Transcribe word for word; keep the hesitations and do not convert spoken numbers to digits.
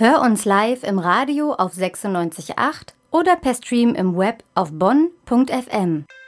Hör uns live im Radio auf sechsundneunzig Komma acht oder per Stream im Web auf bonn punkt f m.